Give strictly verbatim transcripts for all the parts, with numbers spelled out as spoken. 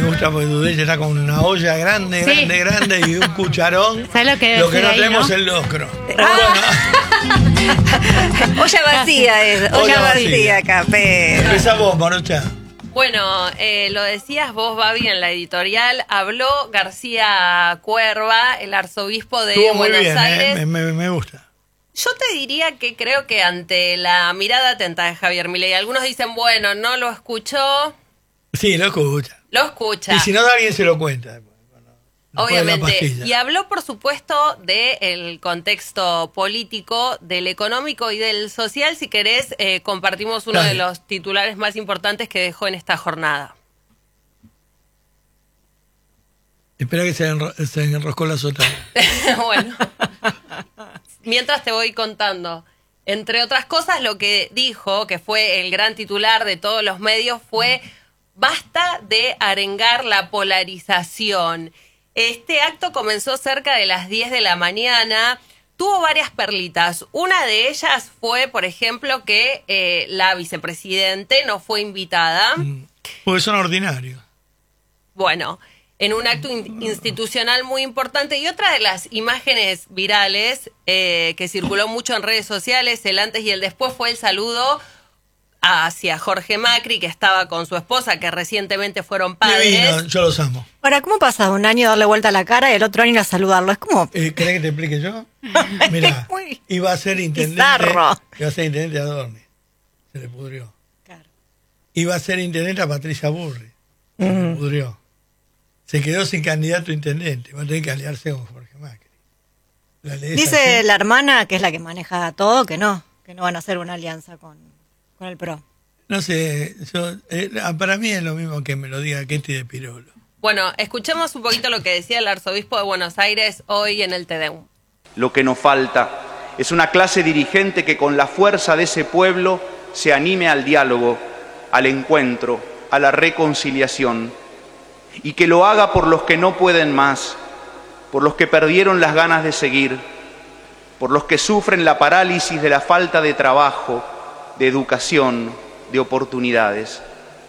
me gusta porque Dudech está con una olla grande, Sí. grande, grande y un cucharón. ¿Sabes lo que debe Lo que ser no ahí, tenemos no? es el locro. Olla vacía es, olla, Olla vacía, vacía. acá, Bueno, pero... empezá vos, Marucha. Bueno, eh, lo decías vos, Babi, en la editorial. Habló García Cuerva, el arzobispo de Estuvo muy Buenos bien, Aires. eh, me, me, me gusta. Yo te diría que creo que ante la mirada atenta de Javier Milei, algunos dicen, bueno, no lo escuchó, Sí, lo escucha. lo escucha. Y si no, alguien se lo cuenta. Después de la Obviamente. pastilla. Y habló, por supuesto, del contexto político, del económico y del social. Si querés, eh, compartimos uno Dale. de los titulares más importantes que dejó en esta jornada. Espera que se, enro se enroscó la sotana. Bueno, mientras te voy contando. Entre otras cosas, lo que dijo, que fue el gran titular de todos los medios, fue basta de arengar la polarización. Este acto comenzó cerca de las diez de la mañana. Tuvo varias perlitas. Una de ellas fue, por ejemplo, que eh, la vicepresidente no fue invitada. Porque son ordinarios. Bueno, en un acto in- institucional muy importante. Y otra de las imágenes virales eh, que circuló mucho en redes sociales, el antes y el después, fue el saludo hacia Jorge Macri, que estaba con su esposa, que recientemente fueron padres. Divino, yo los amo. Ahora, ¿cómo pasa de un año darle vuelta a la cara y el otro año ir a saludarlo? Es como... Eh, ¿Querés que te explique yo? Mirá, Muy iba a ser intendente. bizarro. Iba a ser intendente a Adorni. Se le pudrió. Claro. Iba a ser intendente a Patricia Burri. Se le pudrió. Se quedó sin candidato a intendente. Va a tener que aliarse con Jorge Macri. La ley es Dice así. la hermana, que es la que maneja todo, que no, que no van a hacer una alianza con, con el P R O. No sé, yo, eh, para mí es lo mismo que me lo diga Ketty de Pirolo. Bueno, escuchemos un poquito lo que decía el arzobispo de Buenos Aires hoy en el Te Deum. Lo que nos falta es una clase dirigente que con la fuerza de ese pueblo se anime al diálogo, al encuentro, a la reconciliación, y que lo haga por los que no pueden más, por los que perdieron las ganas de seguir, por los que sufren la parálisis de la falta de trabajo, de educación, de oportunidades.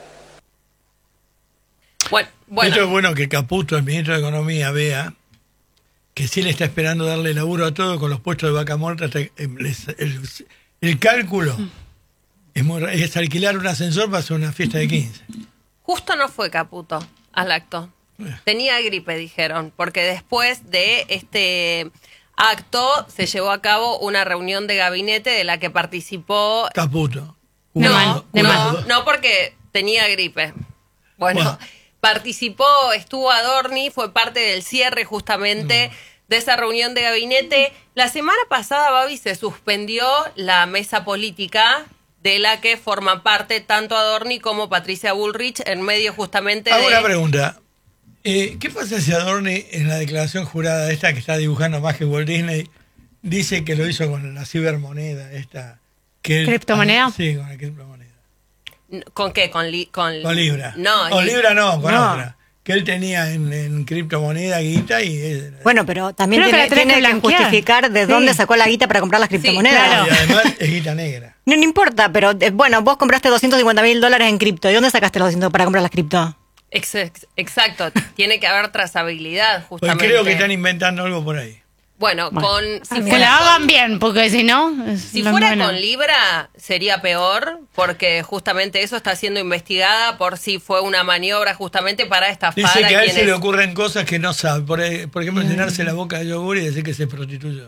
Bueno, Esto bueno. es bueno que Caputo, el ministro de Economía, vea que si él está esperando darle laburo a todo con los puestos de vaca muerta, hasta, eh, les- el, el cálculo es, muy, ra- es alquilar un ascensor para hacer una fiesta de quince. Justo no fue Caputo al acto. Tenía gripe, dijeron, porque después de este acto se llevó a cabo una reunión de gabinete de la que participó... Caputo. No, Curado, de no, curado. no, porque tenía gripe. Bueno, Bueno. participó, estuvo Adorni, fue parte del cierre justamente de esa reunión de gabinete. La semana pasada, Babi, se suspendió la mesa política de la que forman parte tanto Adorni como Patricia Bullrich en medio justamente Hago una de... pregunta. Eh, ¿Qué pasa si Adorni, en la declaración jurada esta que está dibujando más que Walt Disney, dice que lo hizo con la cibermoneda esta? Que él- ¿Criptomoneda? Sí, con la criptomoneda. ¿Con qué? Con, li- con, Con Libra. No, con li- Libra no, con No. otra. Que él tenía en, en criptomoneda guita y... eh, Bueno, pero también Creo que tiene, la tenés tiene que que, blanquear. justificar de Sí. dónde sacó la guita para comprar las criptomonedas. claro. y además es guita negra. No, no importa, pero eh, bueno, vos compraste doscientos cincuenta mil dólares en cripto. ¿Y dónde sacaste los doscientos para comprar las cripto? ex- ex- exacto, tiene que haber trazabilidad Pues justamente. creo que están inventando algo por ahí. Bueno, Bueno. con... Si Que fuera la hagan con- bien, porque si no... es Si lo fuera menos. con Libra, sería peor, porque justamente eso está siendo investigada por si fue una maniobra justamente para estafar Dice a que a él se quienes... le ocurren cosas que no sabe. Por, e- por Mm. ejemplo, llenarse la boca de yogur y decir que se prostituyó.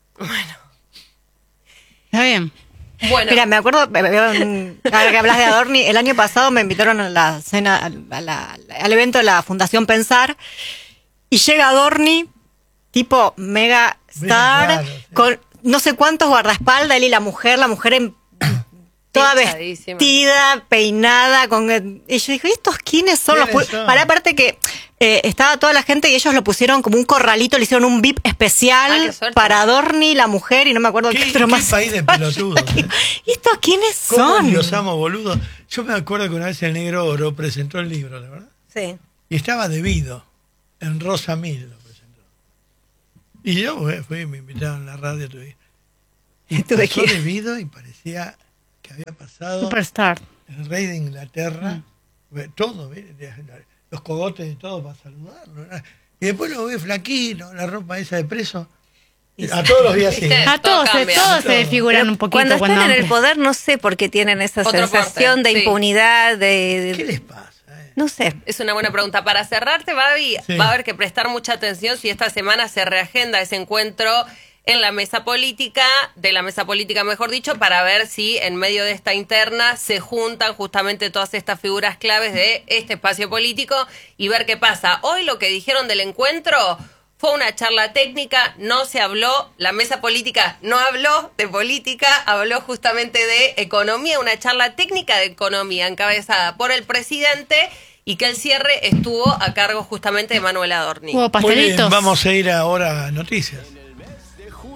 Está bien. Bueno, Mira, me acuerdo, eh, eh, ahora que hablas de Adorni, el año pasado me invitaron a la cena, a la- al evento de la Fundación Pensar, y llega Adorni, tipo mega star, Claro, sí. con no sé cuántos guardaespaldas, él y la mujer, la mujer en toda Pinchadísima. vestida, peinada, con y yo dije, ¿estos quiénes son los ¿Quiénes pu-?" son? Para aparte que eh, estaba toda la gente y ellos lo pusieron como un corralito, le hicieron un V I P Ah, especial qué suerte. para Adorni, la mujer, y no me acuerdo ¿Qué- qué otro qué más. país de pelotudos, eh? ¿Y estos quiénes ¿Cómo son? endiosamos, boludo? Yo me acuerdo que una vez el Negro Oro presentó el libro, ¿la verdad? Sí. Y estaba debido. En Rosa Mil lo presentó. Y yo eh, fui, me invitaron a la radio. Tuve, y Tuve pasó que ir. debido y parecía que había pasado Superstar. el rey de Inglaterra. Mm. Todo, ¿ves? los cogotes y todo para saludarlo. Y después lo ve flaquito, la ropa esa de preso. A todos los días sí. ¿Viste? A Todo todos, se, cambia. todos se Todo. desfiguran Pero un poquito. cuando están en el entran. poder, no sé por qué tienen esa Otro sensación fuerte, de sí. impunidad, de, de- ¿Qué les pasa? eh? no sé. Es una buena pregunta. Para cerrarte, Babi, Sí. va a haber que prestar mucha atención si esta semana se reagenda ese encuentro en la mesa política, de la mesa política mejor dicho, para ver si en medio de esta interna se juntan justamente todas estas figuras claves de este espacio político y ver qué pasa. Hoy lo que dijeron del encuentro fue una charla técnica, no se habló, la mesa política no habló de política, habló justamente de economía, una charla técnica de economía encabezada por el presidente y que el cierre estuvo a cargo justamente de Manuel Adorni. Hubo Muy bien, pastelitos. vamos a ir ahora a noticias.